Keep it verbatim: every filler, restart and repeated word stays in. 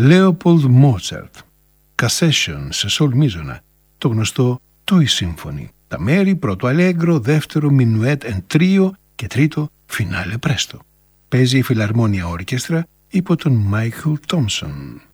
Λέοπολντ Μότσαρτ, Cassation σε σολ μίζωνα, το γνωστό Toy Symphony. Τα μέρη πρώτο αλέγκρο, δεύτερο μινουέτ εν τρίο και τρίτο φινάλε πρέστο. Παίζει η Φιλαρμόνια Όρκεστρα υπό τον Μάικλ Τόμσον.